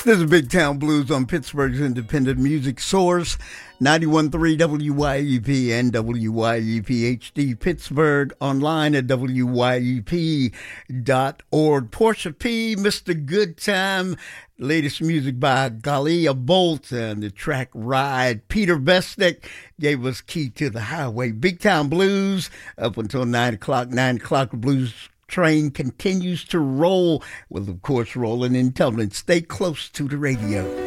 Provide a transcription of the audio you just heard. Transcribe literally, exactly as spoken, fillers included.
This is Big Town Blues on Pittsburgh's independent music source, ninety-one point three W Y E P and W Y E P H D Pittsburgh, online at W Y E P dot org. Portia P, Mister Good Time, latest music by Galia Bolt, and the track Ride. Peter Besnick gave us Key to the Highway. Big Town Blues up until nine o'clock. nine o'clock, the blues train continues to roll, with, of course, Rolling in Tumbling. Stay close to the radio.